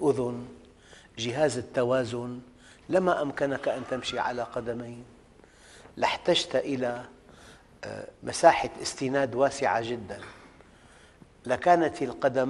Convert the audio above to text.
الأذن جهاز التوازن لما أمكنك أن تمشي على قدمين، لاحتجت إلى مساحة استناد واسعة جدا، لكانت القدمان